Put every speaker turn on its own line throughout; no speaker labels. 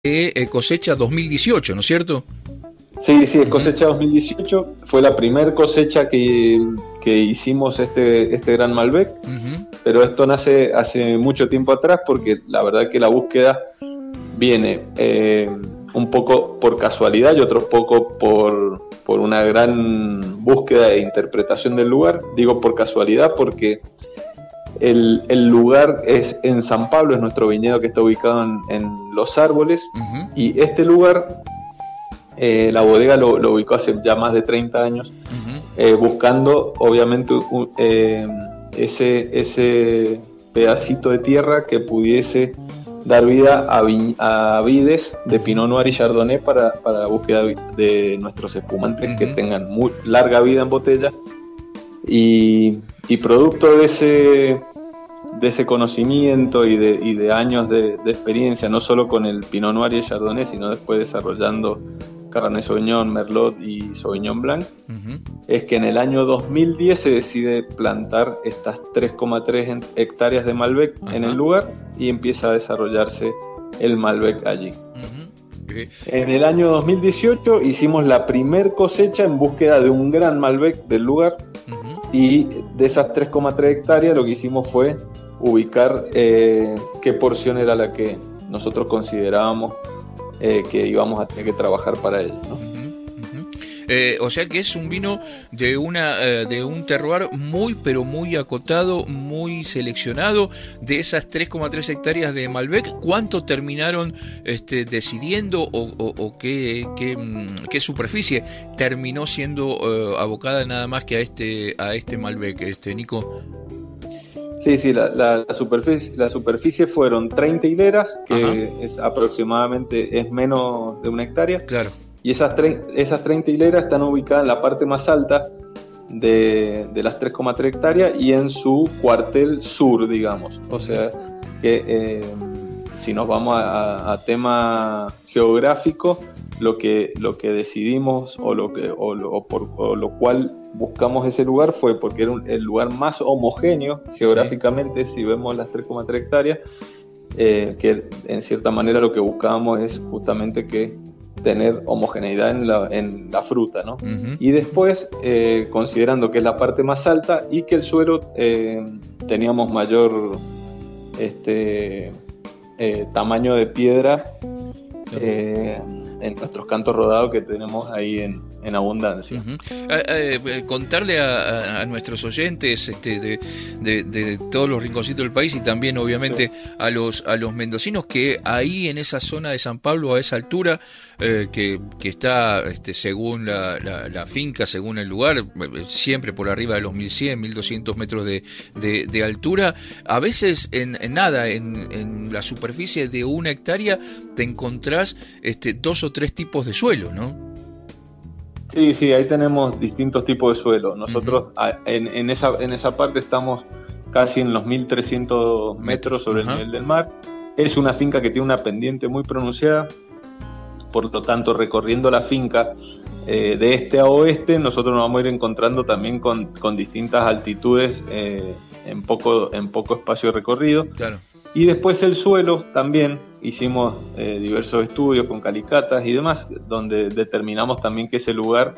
cosecha 2018, ¿no es cierto?
Sí, es cosecha 2018. Fue la primer cosecha que hicimos este Gran Malbec. Pero esto nace hace mucho tiempo atrás, porque la verdad que la búsqueda viene un poco por casualidad y otro poco por una gran búsqueda e interpretación del lugar. Digo por casualidad porque el lugar es en San Pablo, es nuestro viñedo que está ubicado en Los Árboles. Y este lugar, la bodega lo ubicó hace ya más de 30 años, buscando obviamente ese pedacito de tierra que pudiese dar vida a vides de Pinot Noir y Chardonnay para la búsqueda de nuestros espumantes que tengan muy larga vida en botella. Y producto de ese conocimiento y de años de experiencia, no solo con el Pinot Noir y el Chardonnay, sino después desarrollando Cabernet Sauvignon, Merlot y Sauvignon Blanc, es que en el año 2010 se decide plantar estas 3,3 hectáreas de Malbec en el lugar y empieza a desarrollarse el Malbec allí. En el año 2018 hicimos la primer cosecha en búsqueda de un gran Malbec del lugar, y de esas 3,3 hectáreas lo que hicimos fue ubicar qué porción era la que nosotros considerábamos que íbamos a tener que trabajar para ello, ¿no?
O sea que es un vino de un terroir muy pero muy acotado, muy seleccionado. De esas 3,3 hectáreas de Malbec, ¿cuánto terminaron decidiendo o qué superficie terminó siendo abocada nada más que a este Malbec, Nico?
Sí, la superficie fueron 30 hileras, que es aproximadamente menos de una hectárea.
Claro.
Y esas 30 hileras están ubicadas en la parte más alta de las 3,3 hectáreas y en su cuartel sur, digamos. O sea que si nos vamos a tema geográfico, lo que decidimos o lo cual buscamos ese lugar fue porque era el lugar más homogéneo geográficamente. Si vemos las 3,3 hectáreas, que en cierta manera lo que buscábamos es justamente que tener homogeneidad en la fruta, ¿no? Y después, considerando que es la parte más alta y que el suelo teníamos mayor tamaño de piedra en nuestros cantos rodados que tenemos ahí en abundancia.
Contarle a nuestros oyentes de todos los rinconcitos del país y también obviamente a los mendocinos que ahí en esa zona de San Pablo, a esa altura que está según la finca, según el lugar, siempre por arriba de los 1100, 1200 metros de altura, a veces en la superficie de una hectárea te encontrás 2 o 3 tipos de suelo, ¿no?
Sí, ahí tenemos distintos tipos de suelo. Nosotros en esa parte estamos casi en los 1300 metros sobre el nivel del mar. Es una finca que tiene una pendiente muy pronunciada, por lo tanto, recorriendo la finca de este a oeste, nosotros nos vamos a ir encontrando también con distintas altitudes en poco espacio de recorrido. Claro. Y después el suelo también, hicimos diversos estudios con calicatas y demás, donde determinamos también que ese lugar,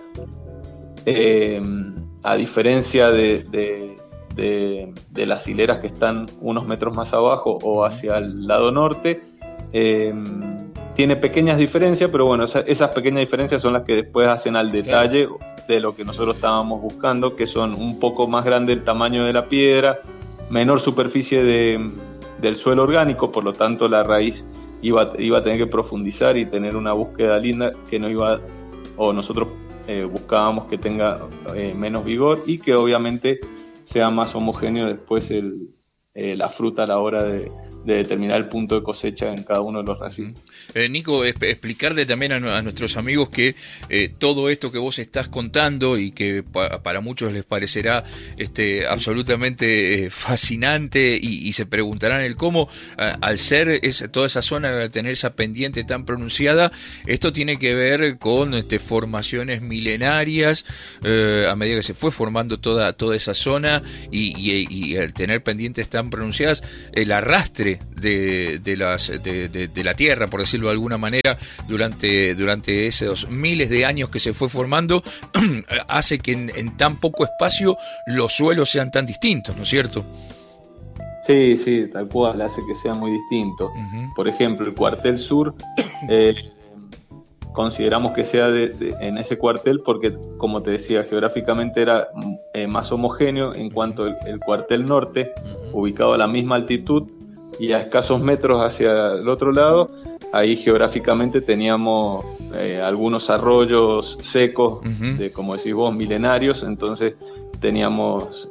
a diferencia de las hileras que están unos metros más abajo o hacia el lado norte, tiene pequeñas diferencias, pero bueno, esas pequeñas diferencias son las que después hacen al detalle de lo que nosotros estábamos buscando, que son un poco más grande el tamaño de la piedra, menor superficie del suelo orgánico, por lo tanto la raíz iba a tener que profundizar y tener una búsqueda linda que no iba, o nosotros buscábamos que tenga menos vigor y que obviamente sea más homogéneo después la fruta a la hora de determinar el punto de cosecha en cada uno de los racimos.
Nico, explicarle también a nuestros amigos que todo esto que vos estás contando y que para muchos les parecerá absolutamente fascinante y se preguntarán el cómo, al ser toda esa zona, tener esa pendiente tan pronunciada, esto tiene que ver con formaciones milenarias, a medida que se fue formando toda esa zona y al tener pendientes tan pronunciadas, el arrastre de la tierra, por decirlo de alguna manera, durante esos miles de años que se fue formando, hace que en tan poco espacio los suelos sean tan distintos, ¿no es cierto?
Sí, sí, tal cual, hace que sea muy distinto. Por ejemplo, el cuartel sur, consideramos que sea en ese cuartel porque, como te decía, geográficamente era más homogéneo, en cuanto el cuartel norte, ubicado a la misma altitud y a escasos metros hacia el otro lado, ahí geográficamente teníamos algunos arroyos secos, como decís vos, milenarios, entonces teníamos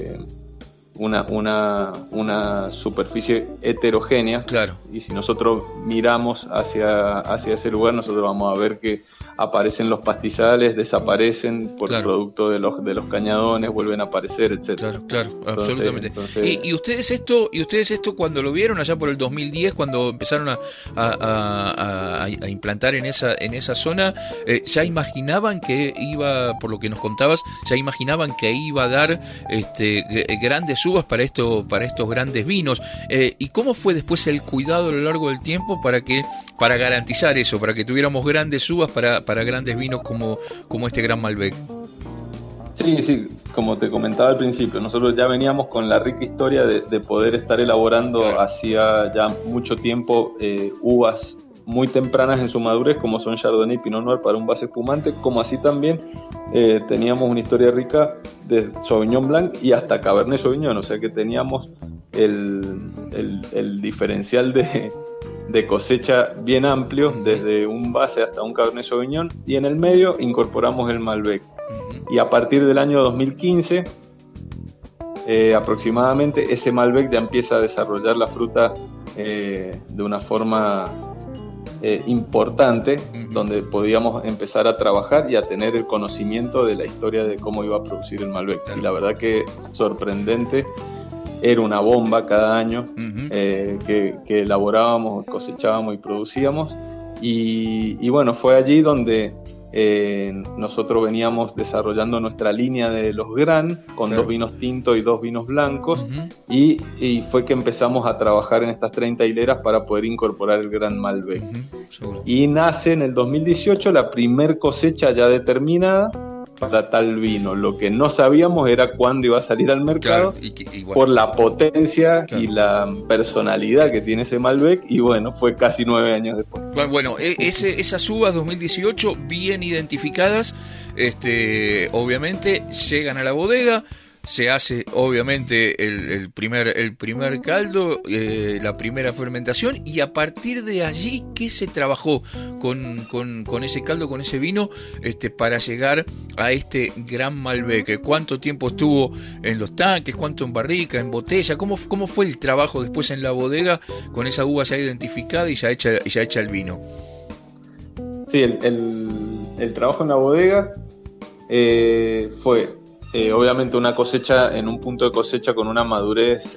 una superficie heterogénea.
Claro.
Y si nosotros miramos hacia ese lugar, nosotros vamos a ver que aparecen los pastizales, desaparecen por producto de los cañadones, vuelven a aparecer, etcétera.
Claro, absolutamente. ¿Y ustedes esto cuando lo vieron allá por el 2010, cuando empezaron a implantar en esa zona, ya imaginaban que iba, por lo que nos contabas, ya imaginaban que iba a dar grandes uvas para estos grandes vinos? ¿Y cómo fue después el cuidado a lo largo del tiempo para garantizar eso, para que tuviéramos grandes uvas para grandes vinos como este Gran Malbec?
Sí, como te comentaba al principio, nosotros ya veníamos con la rica historia de poder estar elaborando hacía ya mucho tiempo uvas muy tempranas en su madurez, como son Chardonnay y Pinot Noir para un base espumante, como así también teníamos una historia rica de Sauvignon Blanc y hasta Cabernet Sauvignon, o sea que teníamos el diferencial de cosecha bien amplio, desde un base hasta un Cabernet Sauvignon, y en el medio incorporamos el Malbec. Y a partir del año 2015, aproximadamente, ese Malbec ya empieza a desarrollar la fruta de una forma importante, donde podíamos empezar a trabajar y a tener el conocimiento de la historia de cómo iba a producir el Malbec. Y la verdad que sorprendente. Era una bomba cada año que elaborábamos, cosechábamos y producíamos. Y bueno, fue allí donde nosotros veníamos desarrollando nuestra línea de los Gran, con 2 vinos tintos y 2 vinos blancos. Y fue que empezamos a trabajar en estas 30 hileras para poder incorporar el Gran Malbec. Y nace en el 2018 la primer cosecha ya determinada para tal vino. Lo que no sabíamos era cuándo iba a salir al mercado, bueno, por la potencia y la personalidad que tiene ese Malbec, y bueno, fue casi 9 años después.
Bueno, esas uvas 2018 bien identificadas, obviamente llegan a la bodega, se hace obviamente el primer caldo, la primera fermentación, y a partir de allí, ¿qué se trabajó con ese caldo, con ese vino, para llegar a este Gran Malbec? ¿Cuánto tiempo estuvo en los tanques? ¿Cuánto en barrica, en botella? ¿Cómo fue el trabajo después en la bodega con esa uva ya identificada y ya hecha el vino?
Sí, el trabajo en la bodega fue obviamente una cosecha en un punto de cosecha con una madurez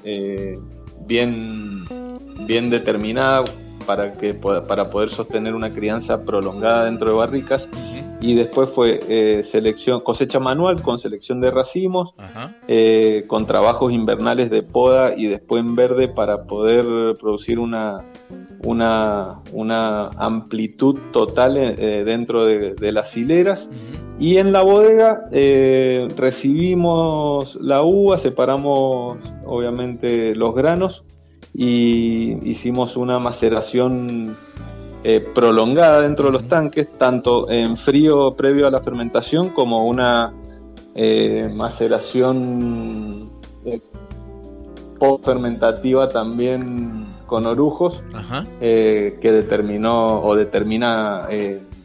bien determinada para poder sostener una crianza prolongada dentro de barricas. Y después fue cosecha manual con selección de racimos, con trabajos invernales de poda y después en verde para poder producir una amplitud total dentro de las hileras. Y en la bodega recibimos la uva, separamos obviamente los granos y hicimos una maceración prolongada dentro de los tanques, tanto en frío previo a la fermentación como una maceración post-fermentativa también con orujos, que determina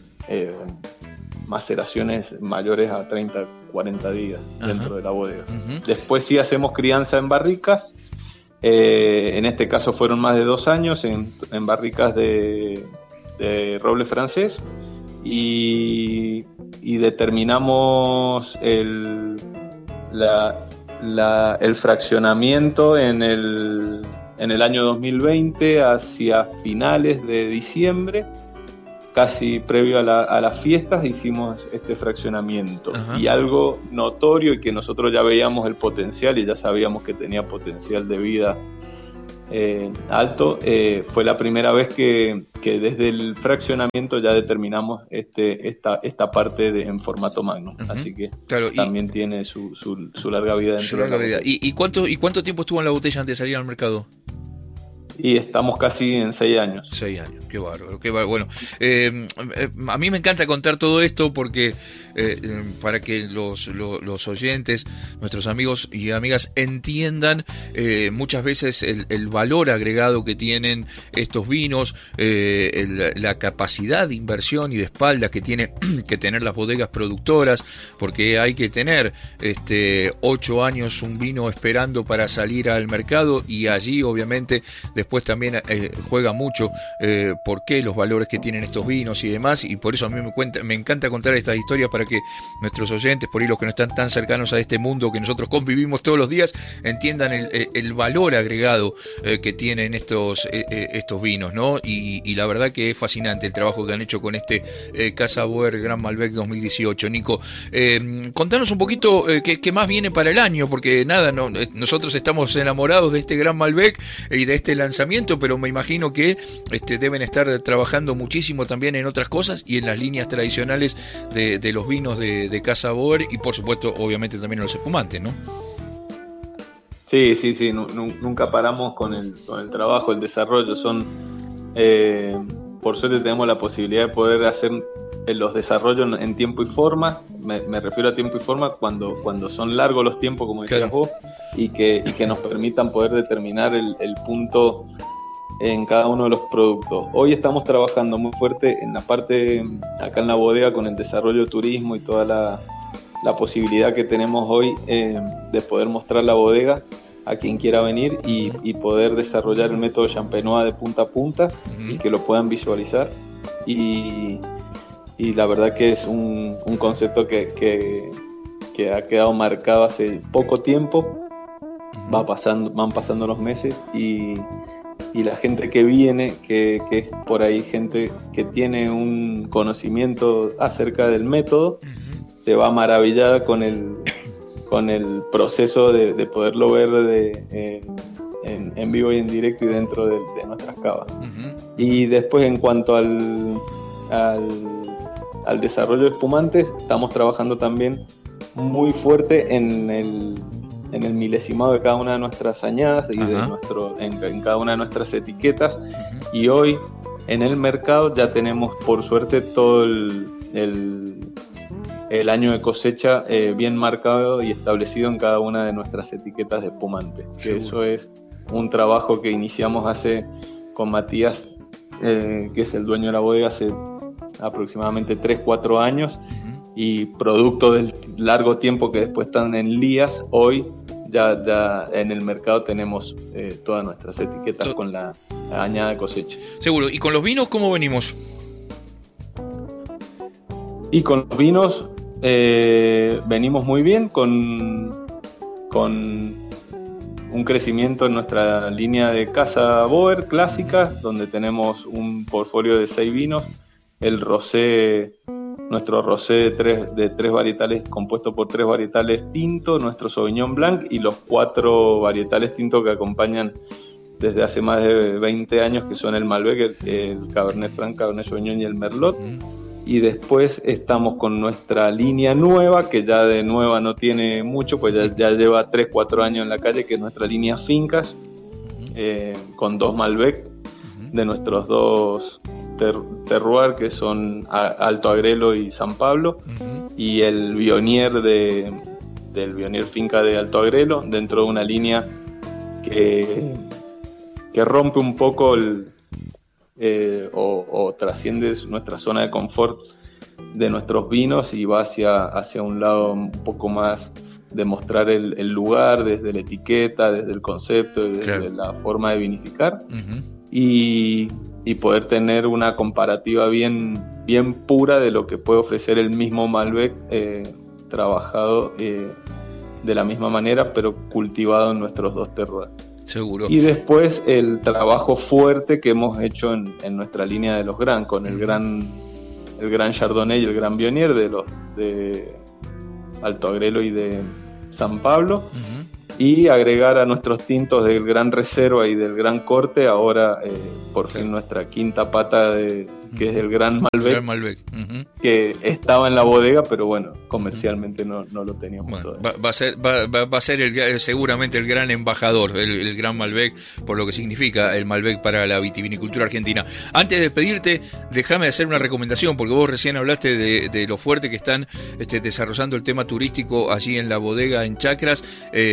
maceraciones mayores a 30-40 días dentro de la bodega. Después sí hacemos crianza en barricas, en este caso fueron más de 2 años en barricas de roble francés, y determinamos el fraccionamiento en el año 2020 hacia finales de diciembre, casi previo a las fiestas, hicimos este fraccionamiento. Y algo notorio y que nosotros ya veíamos el potencial y ya sabíamos que tenía potencial de vida alto. Fue la primera vez que desde el fraccionamiento ya determinamos esta parte en formato Magnum. Uh-huh. Así que claro, también tiene su larga vida dentro de la botella.
¿Y cuánto tiempo estuvo en la botella antes de salir al mercado?
Y estamos casi en 6 años.
6 años, qué bárbaro, qué bárbaro. Bueno, a mí me encanta contar todo esto porque para que los oyentes, nuestros amigos y amigas entiendan muchas veces el valor agregado que tienen estos vinos, la capacidad de inversión y de espaldas que tiene que tener las bodegas productoras, porque hay que tener 8 años un vino esperando para salir al mercado, y allí obviamente después también juega mucho por qué los valores que tienen estos vinos y demás, y por eso a mí me encanta contar estas historias para que nuestros oyentes, por ahí los que no están tan cercanos a este mundo que nosotros convivimos todos los días, entiendan el valor agregado que tienen estos vinos, ¿no? Y la verdad que es fascinante el trabajo que han hecho con este Casa Boer Gran Malbec 2018. Nico, contanos un poquito qué más viene para el año, porque nada, nosotros estamos enamorados de este Gran Malbec y de este lanzamiento, pero me imagino que deben estar trabajando muchísimo también en otras cosas y en las líneas tradicionales de los vinos de Casa Boer, y por supuesto obviamente también en los espumantes, ¿no?
Sí, nunca paramos con el trabajo, el desarrollo. Por suerte tenemos la posibilidad de poder hacer los desarrollos en tiempo y forma. Me refiero a tiempo y forma cuando son largos los tiempos, como decías vos, y que nos permitan poder determinar el punto en cada uno de los productos. Hoy estamos trabajando muy fuerte en la parte, acá en la bodega, con el desarrollo de turismo y toda la posibilidad que tenemos hoy de poder mostrar la bodega a quien quiera venir y poder desarrollar el método Champenois de punta a punta, y que lo puedan visualizar. Y la verdad que es un concepto que ha quedado marcado hace poco tiempo. Van pasando los meses y la gente que viene, que es por ahí gente que tiene un conocimiento acerca del método, se va maravillada con el proceso de poderlo ver en vivo y en directo y dentro de nuestras cavas. Y después, en cuanto al desarrollo de espumantes, estamos trabajando también muy fuerte en el milesimado de cada una de nuestras añadas y en cada una de nuestras etiquetas. Y hoy en el mercado ya tenemos, por suerte, todo el año de cosecha bien marcado y establecido en cada una de nuestras etiquetas de espumante. Que eso es un trabajo que iniciamos con Matías, que es el dueño de la bodega, hace aproximadamente 3-4 años, y producto del largo tiempo que después están en lías, hoy ya en el mercado tenemos todas nuestras etiquetas con la añada de cosecha.
Seguro. ¿Y con los vinos cómo venimos?
Y con los vinos venimos muy bien, con un crecimiento en nuestra línea de Casa Boer clásica, donde tenemos un portfolio de 6 vinos, el rosé, nuestro rosé de tres varietales, compuesto por 3 varietales tintos, nuestro Sauvignon Blanc y los 4 varietales tintos que acompañan desde hace más de 20 años, que son el Malbec, el Cabernet Franc, Cabernet Sauvignon y el Merlot. Y después estamos con nuestra línea nueva, que ya de nueva no tiene mucho, pues ya lleva 3-4 años en la calle, que es nuestra línea Fincas, con 2 Malbec de nuestros 2 terroir, que son Alto Agrelo y San Pablo, y el Viognier del Viognier Finca de Alto Agrelo, dentro de una línea que rompe un poco o trasciende nuestra zona de confort de nuestros vinos y va hacia un lado un poco más de mostrar el lugar desde la etiqueta, desde el concepto, desde la forma de vinificar, y poder tener una comparativa bien pura de lo que puede ofrecer el mismo Malbec trabajado de la misma manera, pero cultivado en nuestros 2 terroirs.
Seguro.
Y después el trabajo fuerte que hemos hecho en nuestra línea de los Gran, con el gran Chardonnay y el Gran Viognier de Alto Agrelo y de San Pablo, y agregar a nuestros tintos del Gran Reserva y del Gran Corte ahora por fin nuestra quinta pata que es el Gran Malbec, que estaba en la bodega, pero bueno, comercialmente no lo teníamos todavía.
Va a ser seguramente el gran embajador, el Gran Malbec, por lo que significa el Malbec para la vitivinicultura argentina. Antes de despedirte, déjame hacer una recomendación, porque vos recién hablaste de lo fuerte que están desarrollando el tema turístico allí en la bodega en Chacras.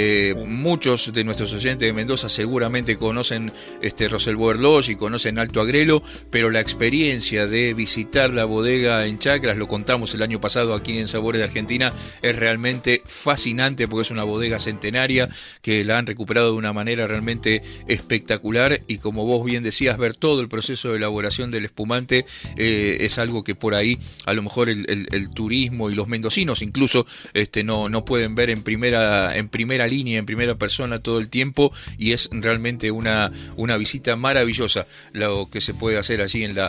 Muchos de nuestros oyentes de Mendoza seguramente conocen Roselboer Lodge y conocen Alto Agrelo, pero la experiencia de visitar la bodega en Chacras, lo contamos el año pasado aquí en Sabores de Argentina, es realmente fascinante porque es una bodega centenaria que la han recuperado de una manera realmente espectacular, y como vos bien decías, ver todo el proceso de elaboración del espumante es algo que por ahí a lo mejor el turismo y los mendocinos incluso no pueden ver en primera línea, en primera persona todo el tiempo, y es realmente una visita maravillosa lo que se puede hacer allí en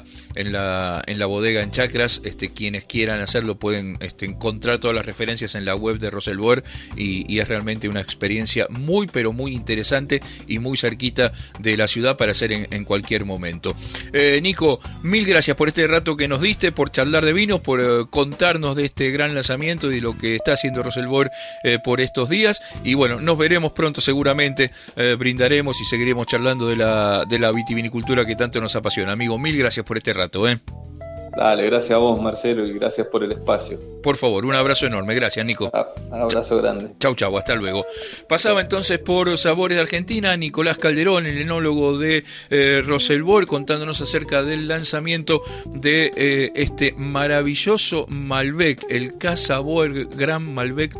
la bodega en Chacras. Quienes quieran hacerlo pueden encontrar todas las referencias en la web de Roselboer, y es realmente una experiencia muy pero muy interesante y muy cerquita de la ciudad para hacer en cualquier momento. Nico, mil gracias por este rato que nos diste, por charlar de vinos, por contarnos de este gran lanzamiento y de lo que está haciendo Roselboer por estos días, y bueno, nos veremos pronto seguramente, brindaremos y seguiremos charlando de la vitivinicultura que tanto nos apasiona. Amigo, mil gracias por este rato.
Dale, gracias a vos, Marcelo, y gracias por el espacio.
Por favor, un abrazo enorme. Gracias, Nico.
Abrazo grande.
Chau, hasta luego. Pasaba entonces por Sabores de Argentina Nicolás Calderón, el enólogo de Roselboer, contándonos acerca del lanzamiento de este maravilloso Malbec, el Casa Boer Gran Malbec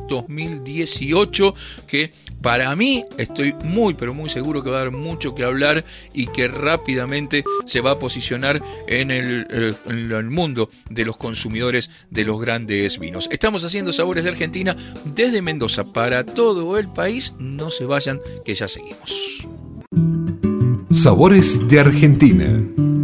2018, que para mí estoy muy pero muy seguro que va a dar mucho que hablar y que rápidamente se va a posicionar en el mundo de los consumidores de los grandes vinos. Estamos haciendo Sabores de Argentina desde Mendoza para todo el país. No se vayan, que ya seguimos.
Sabores de Argentina.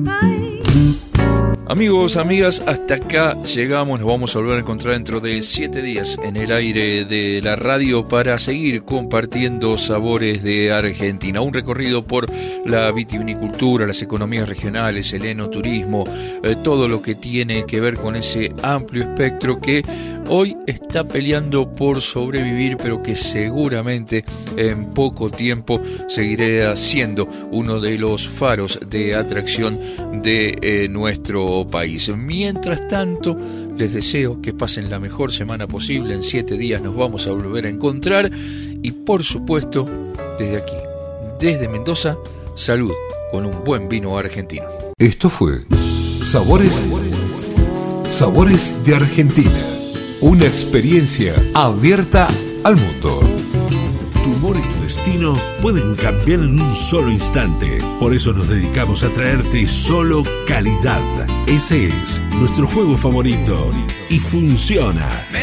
Amigos, amigas, hasta acá llegamos. Nos vamos a volver a encontrar dentro de 7 días en el aire de la radio para seguir compartiendo Sabores de Argentina. Un recorrido por la vitivinicultura, las economías regionales, el enoturismo, todo lo que tiene que ver con ese amplio espectro que hoy está peleando por sobrevivir, pero que seguramente en poco tiempo seguirá siendo uno de los faros de atracción de nuestro país. Mientras tanto, les deseo que pasen la mejor semana posible. En 7 días nos vamos a volver a encontrar, y por supuesto, desde aquí, desde Mendoza, salud con un buen vino argentino.
Esto fue Sabores de Argentina, una experiencia abierta al mundo.
Tu humor y tu destino pueden cambiar en un solo instante. Por eso nos dedicamos a traerte solo calidad. Ese es nuestro juego favorito y funciona.